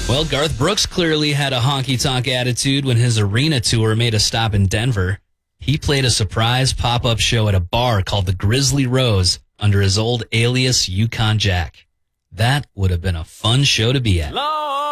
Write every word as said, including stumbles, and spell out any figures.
Well, Garth Brooks clearly had a honky-tonk attitude when his arena tour made a stop in Denver. He played a surprise pop-up show at a bar called the Grizzly Rose under his old alias Yukon Jack. That would have been a fun show to be at.